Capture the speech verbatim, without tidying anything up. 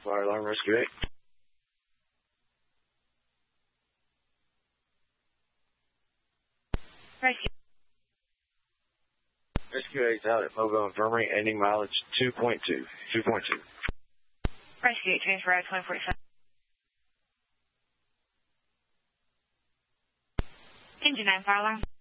Fire alarm, Rescue eight. Rescue. Rescue eight out at Mobile Infirmary, ending mileage two point two. two point two. Rescue eight, transfer out twenty forty-seven. Engine nine, fire alarm.